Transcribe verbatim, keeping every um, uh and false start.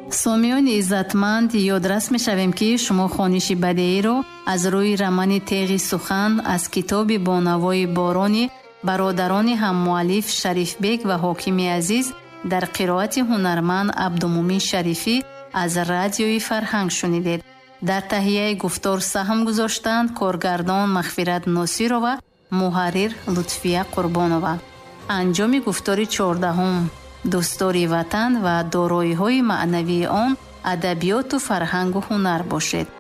сомиёни иззатманд, ёдрас мешавем ки шумо хониши бадеиро аз рӯи рамани теғи сухан аз китоби бонавои борони бародарони ҳаммуаллиф Шарифбек ва Ҳокими азиз дар қироати ҳунарманд Абдумумин Шарифӣ аз радиои Фарҳанг шунидед. дар таҳияи гуфтор саҳм гузоштанд коргардон Мағфират Носирова, муҳаррир Лутфия Қурбонова. анҷоми гуфтори чордаҳум. дӯстдори ватан ва дороиҳои маънавии он адабиёту фарҳангу ҳунар бошед.